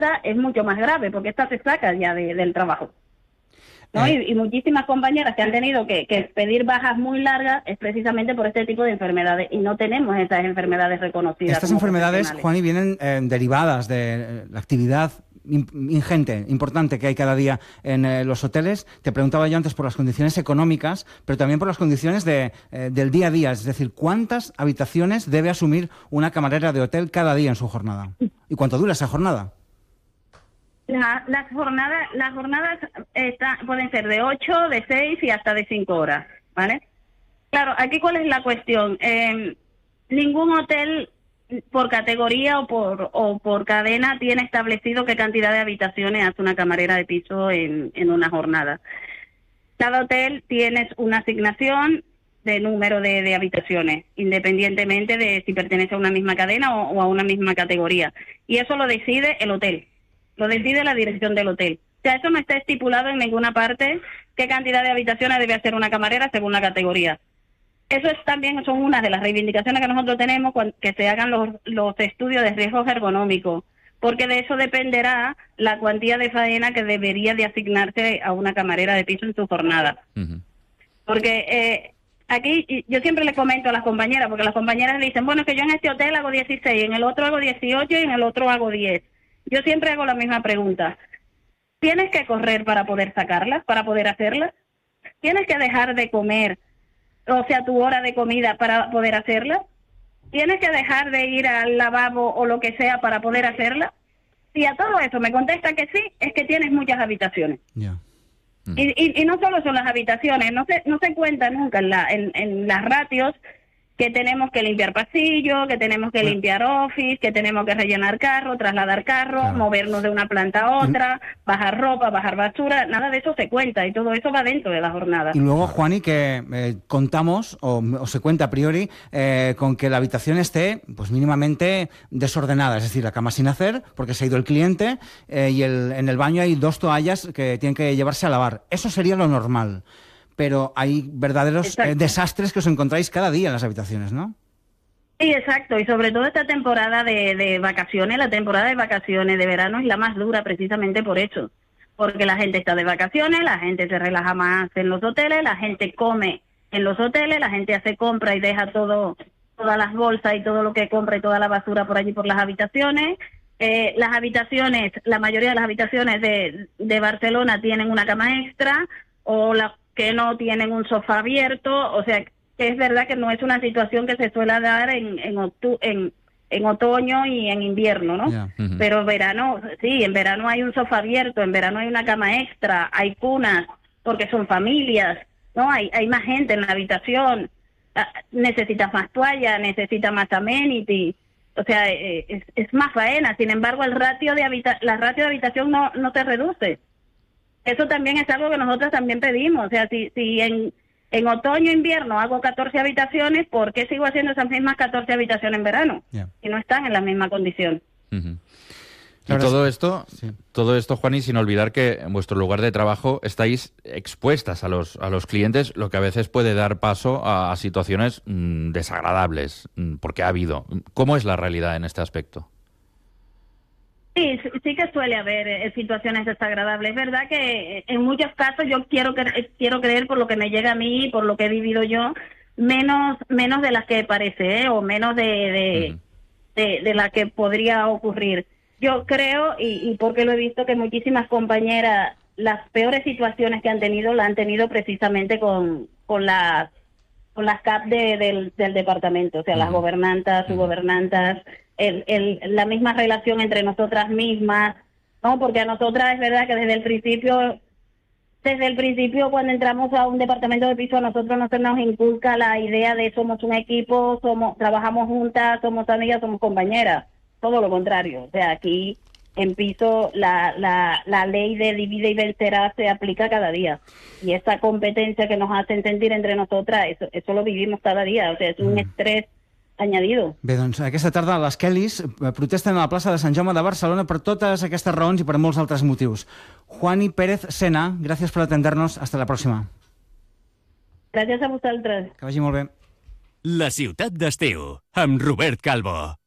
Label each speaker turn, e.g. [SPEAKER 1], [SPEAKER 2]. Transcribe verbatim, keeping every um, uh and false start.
[SPEAKER 1] es mucho más grave, porque esta se saca ya de, del trabajo, ¿no? Eh. Y, y muchísimas compañeras que han tenido que, que pedir bajas muy largas es precisamente por este tipo de enfermedades, y no tenemos estas enfermedades reconocidas.
[SPEAKER 2] Estas enfermedades, Juani, vienen eh, derivadas de la actividad ingente, importante que hay cada día en eh, los hoteles. Te preguntaba yo antes por las condiciones económicas, pero también por las condiciones de, eh, del día a día, es decir, ¿cuántas habitaciones debe asumir una camarera de hotel cada día en su jornada? ¿Y cuánto dura esa jornada?
[SPEAKER 1] La, las jornadas, las jornadas está, pueden ser de ocho, de seis y hasta de cinco horas, ¿vale? Claro, aquí ¿cuál es la cuestión? Eh, ningún hotel por categoría o por o por cadena tiene establecido qué cantidad de habitaciones hace una camarera de piso en, en una jornada. Cada hotel tiene una asignación de número de, de habitaciones, independientemente de si pertenece a una misma cadena o, o a una misma categoría. Y eso lo decide el hotel, lo decide la dirección del hotel. O sea, eso no está estipulado en ninguna parte qué cantidad de habitaciones debe hacer una camarera según la categoría. Eso es, también son una de las reivindicaciones que nosotros tenemos, cuando, que se hagan los, los estudios de riesgos ergonómicos, porque de eso dependerá la cuantía de faena que debería de asignarse a una camarera de piso en su jornada. Uh-huh. Porque eh, aquí yo siempre le comento a las compañeras, porque las compañeras dicen, bueno, es que yo en este hotel hago dieciséis, en el otro hago dieciocho y en el otro hago diez. Yo siempre hago la misma pregunta. ¿Tienes que correr para poder sacarlas, para poder hacerlas? ¿Tienes que dejar de comer, o sea, tu hora de comida para poder hacerla? ¿Tienes que dejar de ir al lavabo o lo que sea para poder hacerla? Si a todo eso me contesta que sí, es que tienes muchas habitaciones.
[SPEAKER 2] Yeah. Mm.
[SPEAKER 1] Y, y, y no solo son las habitaciones, no se no se cuenta nunca en, la, en, en las ratios que tenemos que limpiar pasillo, que tenemos que limpiar office, que tenemos que rellenar carro, trasladar carro, claro, movernos de una planta a otra, y bajar ropa, bajar basura, nada de eso se cuenta y todo eso va dentro de la jornada.
[SPEAKER 2] Y luego, Juani, que eh, contamos, o, o se cuenta a priori, eh, con que la habitación esté pues mínimamente desordenada, es decir, la cama sin hacer, porque se ha ido el cliente, eh, y el, en el baño hay dos toallas que tienen que llevarse a lavar. Eso sería lo normal. Pero hay verdaderos eh, desastres que os encontráis cada día en las habitaciones, ¿no?
[SPEAKER 1] Sí, exacto, y sobre todo esta temporada de, de vacaciones, la temporada de vacaciones de verano es la más dura precisamente por eso, porque la gente está de vacaciones, la gente se relaja más en los hoteles, la gente come en los hoteles, la gente hace compra y deja todo, todas las bolsas y todo lo que compra y toda la basura por allí por las habitaciones. Eh, las habitaciones, la mayoría de las habitaciones de, de Barcelona tienen una cama extra, o la que no tienen un sofá abierto, o sea, que es verdad que no es una situación que se suele dar en en, otu- en, en otoño y en invierno, ¿no? Yeah. Uh-huh. Pero verano, sí, en verano hay un sofá abierto, en verano hay una cama extra, hay cunas, porque son familias, ¿no? Hay hay más gente en la habitación, necesitas más toalla, necesitas más amenity, o sea, es, es más faena. Sin embargo, el ratio de habita- la ratio de habitación no no se reduce. Eso también es algo que nosotros también pedimos. O sea, si si en, en otoño e invierno hago catorce habitaciones, ¿por qué sigo haciendo esas mismas catorce habitaciones en verano? Yeah. Si no están en la misma condición.
[SPEAKER 3] Uh-huh. Y todo esto, sí. todo esto, Juani, sin olvidar que en vuestro lugar de trabajo estáis expuestas a los a los clientes, lo que a veces puede dar paso a, a situaciones mmm, desagradables, mmm, porque ha habido. ¿Cómo es la realidad en este aspecto?
[SPEAKER 1] Sí, sí que suele haber eh, situaciones desagradables. Es verdad que eh, en muchos casos yo quiero que, quiero creer, por lo que me llega a mí, por lo que he vivido yo, menos menos de las que parece, ¿eh? O menos de de, uh-huh. de de la que podría ocurrir. Yo creo, y, y porque lo he visto, que muchísimas compañeras, las peores situaciones que han tenido, la han tenido precisamente con con las con las C A P de, del, del departamento, o sea, uh-huh. las gobernantas, uh-huh. subgobernantas, el, el, la misma relación entre nosotras mismas, ¿no? Porque a nosotras es verdad que desde el principio, desde el principio cuando entramos a un departamento de piso, a nosotros no se nos inculca la idea de somos un equipo, somos trabajamos juntas, somos amigas, somos compañeras, todo lo contrario. O sea, aquí en piso la, la, la ley de divide y vencerá se aplica cada día, y esa competencia que nos hacen sentir entre nosotras, eso, eso lo vivimos cada día, o sea, es un mm. estrés añadido.
[SPEAKER 2] Bé, doncs aquesta tarda les Kellys protesten a la plaça de Sant Jaume de Barcelona per totes aquestes raons i per molts altres motius. Juani Pérez Sena, gràcies per atender-nos. Hasta la pròxima.
[SPEAKER 1] Gràcies a vosaltres.
[SPEAKER 2] Que vagi molt bé.
[SPEAKER 4] La ciutat d'estiu, amb Robert Calvo.